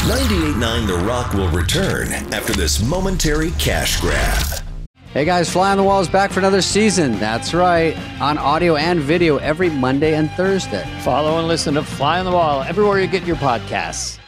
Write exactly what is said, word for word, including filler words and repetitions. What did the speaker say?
ninety-eight point nine The Rock will return after this momentary cash grab. Hey guys, Fly on the Wall is back for another season. That's right, on audio and video every Monday and Thursday. Follow and listen to Fly on the Wall everywhere you get your podcasts.